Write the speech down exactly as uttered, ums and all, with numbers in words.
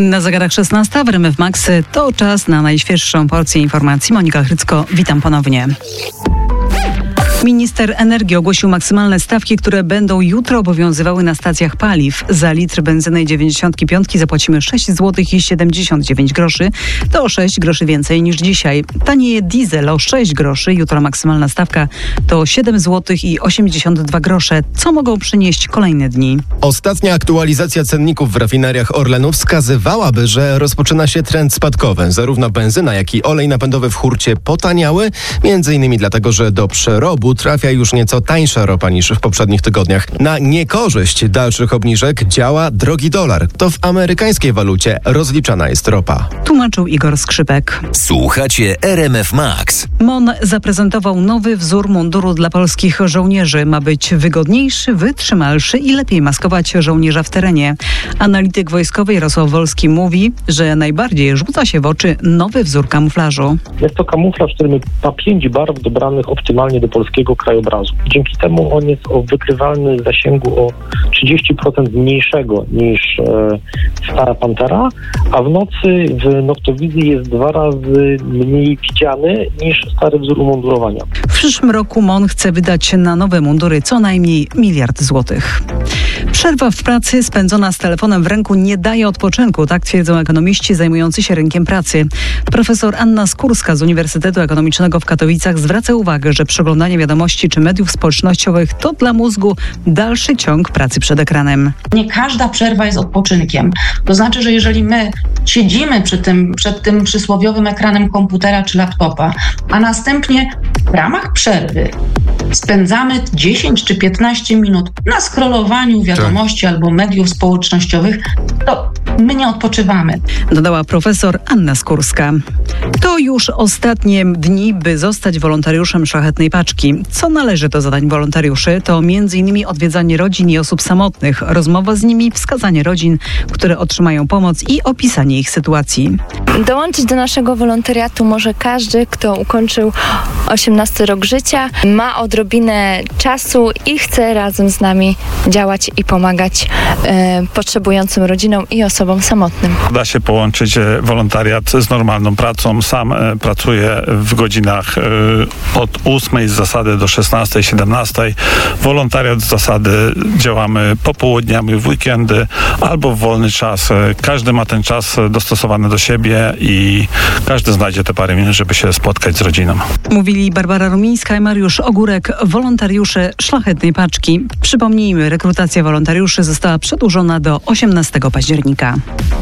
Na zegarach szesnasta w R M F Max to czas na najświeższą porcję informacji. Monika Chrycko, witam ponownie. Minister energii ogłosił maksymalne stawki, które będą jutro obowiązywały na stacjach paliw. Za litr benzyny dziewięćdziesiąt pięć zapłacimy sześć złotych i siedemdziesiąt dziewięć groszy. To o sześć groszy więcej niż dzisiaj. Tanieje diesel o sześć groszy. Jutro maksymalna stawka to siedem złotych i osiemdziesiąt dwa grosze. Co mogą przynieść kolejne dni? Ostatnia aktualizacja cenników w rafineriach Orlenu wskazywałaby, że rozpoczyna się trend spadkowy. Zarówno benzyna, jak i olej napędowy w hurcie potaniały, między innymi dlatego, że do przerobu trafia już nieco tańsza ropa niż w poprzednich tygodniach. Na niekorzyść dalszych obniżek działa drogi dolar. To w amerykańskiej walucie rozliczana jest ropa. Tłumaczył Igor Skrzypek. Słuchacie R M F Max. MON zaprezentował nowy wzór munduru dla polskich żołnierzy. Ma być wygodniejszy, wytrzymalszy i lepiej maskować żołnierza w terenie. Analityk wojskowy Jarosław Wolski mówi, że najbardziej rzuca się w oczy nowy wzór kamuflażu. Jest to kamuflaż, który ma pięć barw dobranych optymalnie do polskiego krajobrazu. Dzięki temu on jest o wykrywalnym zasięgu o trzydzieści procent mniejszego niż e, stara Pantera, a w nocy w noktowizji jest dwa razy mniej widziany niż stary wzór umundurowania. W przyszłym roku MON chce wydać na nowe mundury co najmniej miliard złotych. Przerwa w pracy spędzona z telefonem w ręku nie daje odpoczynku, tak twierdzą ekonomiści zajmujący się rynkiem pracy. Profesor Anna Skórska z Uniwersytetu Ekonomicznego w Katowicach zwraca uwagę, że przeglądanie wiadomości czy mediów społecznościowych to dla mózgu dalszy ciąg pracy przed ekranem. Nie każda przerwa jest odpoczynkiem. To znaczy, że jeżeli my siedzimy przy tym, przed tym przysłowiowym ekranem komputera czy laptopa, a następnie w ramach przerwy spędzamy dziesięć czy piętnaście minut na scrollowaniu wiadomości tak. albo mediów społecznościowych, to my nie odpoczywamy. Dodała profesor Anna Skórska. To już ostatnie dni, by zostać wolontariuszem Szlachetnej Paczki. Co należy do zadań wolontariuszy, to między innymi odwiedzanie rodzin i osób samotnych, rozmowa z nimi, wskazanie rodzin, które otrzymają pomoc i opisanie ich sytuacji. Dołączyć do naszego wolontariatu może każdy, kto ukończył osiemnasty rok życia, ma odrobinę czasu i chce razem z nami działać i pomagać e, potrzebującym rodzinom i osobom samotnym. Da się połączyć wolontariat z normalną pracą. Sam e, pracuję w godzinach e, od ósmej z zasady do szesnastej, siedemnastej. Wolontariat z zasady działamy popołudniami, w weekendy albo w wolny czas. Każdy ma ten czas dostosowany do siebie i każdy znajdzie te parę minut, żeby się spotkać z rodziną. Mówili Barbara Rumińska i Mariusz Ogórek, wolontariusze Szlachetnej Paczki. Przypomnijmy, rekrutacja wolontariuszy została przedłużona do osiemnastego października.